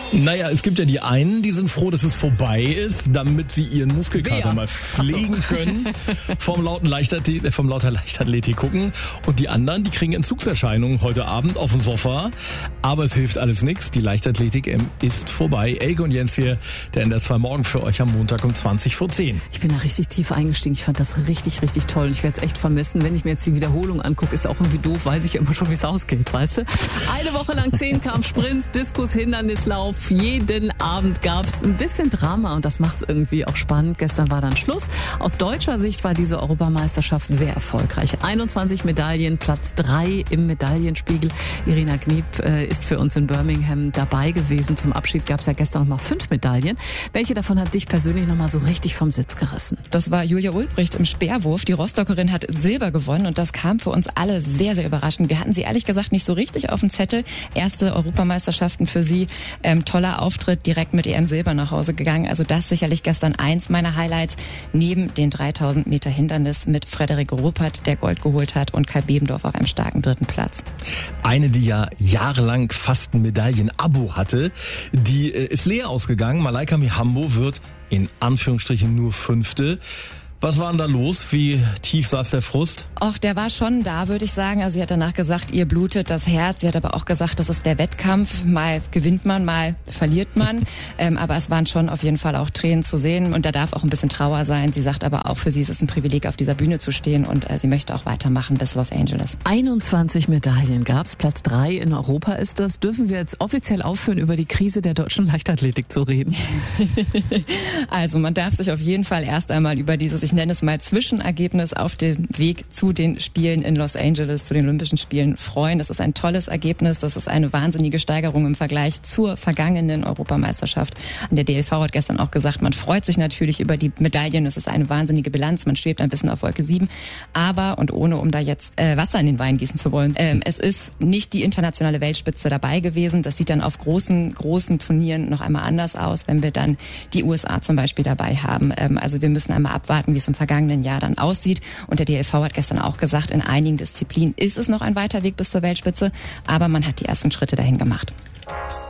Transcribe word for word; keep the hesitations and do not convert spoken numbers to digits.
Naja, es gibt ja die einen, die sind froh, dass es vorbei ist, damit sie ihren Muskelkater Wer? mal pflegen so. können, vom lauten Leichtathletik, vom lauter Leichtathletik gucken. Und die anderen, die kriegen Entzugserscheinungen heute Abend auf dem Sofa. Aber es hilft alles nichts. Die Leichtathletik ist vorbei. Elke und Jens hier, der N D R zwei Morgen für euch am Montag um zwanzig vor zehn. Ich bin da richtig tief eingestiegen. Ich fand das richtig, richtig toll. Und ich werde es echt vermissen. Wenn ich mir jetzt die Wiederholung angucke, ist auch irgendwie doof, weiß ich immer schon, wie es ausgeht, weißt du? Eine Woche lang Zehnkampf-Sprints, Diskus, Hindernislauf. Jeden Abend gab es ein bisschen Drama und das macht es irgendwie auch spannend. Gestern war dann Schluss. Aus deutscher Sicht war diese Europameisterschaft sehr erfolgreich. einundzwanzig Medaillen, Platz drei im Medaillenspiegel. Irina Kniep äh, ist für uns in Birmingham dabei gewesen. Zum Abschied gab es ja gestern noch mal fünf Medaillen. Welche davon hat dich persönlich noch mal so richtig vom Sitz gerissen? Das war Julia Ulbricht im Speerwurf. Die Rostockerin hat Silber gewonnen und das kam für uns alle sehr, sehr überraschend. Wir hatten sie ehrlich gesagt nicht so richtig auf dem Zettel. Erste Europameisterschaften für sie. Ähm, toller Auftritt, direkt mit E M-Silber nach Hause gegangen. Also das sicherlich gestern eins meiner Highlights. Neben den dreitausend Meter Hindernis mit Frederik Ruppert, der Gold geholt hat, und Kai Bebendorf auf einem starken dritten Platz. Eine, die ja jahrelang fast ein Medaillen-Abo hatte, die äh, ist leer ausgegangen. Malaika Mihambo wird in Anführungsstrichen nur Fünfte. Was war denn da los? Wie tief saß der Frust? Och, der war schon da, würde ich sagen. Also sie hat danach gesagt, ihr blutet das Herz. Sie hat aber auch gesagt, das ist der Wettkampf. Mal gewinnt man, mal verliert man. ähm, aber es waren schon auf jeden Fall auch Tränen zu sehen. Und da darf auch ein bisschen Trauer sein. Sie sagt aber auch, für sie ist es ein Privileg, auf dieser Bühne zu stehen. Und äh, sie möchte auch weitermachen bis Los Angeles. einundzwanzig Medaillen gab's. Platz drei in Europa ist das. Dürfen wir jetzt offiziell aufhören, über die Krise der deutschen Leichtathletik zu reden? Also man darf sich auf jeden Fall erst einmal über dieses, ich nenne es mal Zwischenergebnis auf dem Weg zu den Spielen in Los Angeles, zu den Olympischen Spielen freuen. Das ist ein tolles Ergebnis. Das ist eine wahnsinnige Steigerung im Vergleich zur vergangenen Europameisterschaft. Der D L V hat gestern auch gesagt, man freut sich natürlich über die Medaillen. Es ist eine wahnsinnige Bilanz. Man schwebt ein bisschen auf Wolke sieben. Aber, und ohne um da jetzt äh, Wasser in den Wein gießen zu wollen, äh, es ist nicht die internationale Weltspitze dabei gewesen. Das sieht dann auf großen, großen Turnieren noch einmal anders aus, wenn wir dann die U S A zum Beispiel dabei haben. Ähm, also wir müssen einmal abwarten, wie es im vergangenen Jahr dann aussieht. Und der D L V hat gestern auch gesagt, in einigen Disziplinen ist es noch ein weiter Weg bis zur Weltspitze, aber man hat die ersten Schritte dahin gemacht.